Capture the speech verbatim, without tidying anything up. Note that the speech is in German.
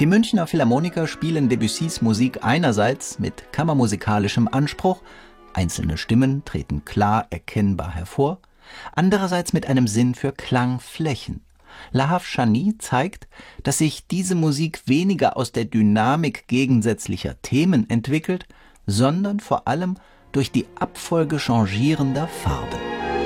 Die Münchner Philharmoniker spielen Debussys Musik einerseits mit kammermusikalischem Anspruch, einzelne Stimmen treten klar erkennbar hervor, andererseits mit einem Sinn für Klangflächen. Lahav Shani zeigt, dass sich diese Musik weniger aus der Dynamik gegensätzlicher Themen entwickelt, sondern vor allem durch die Abfolge changierender Farben.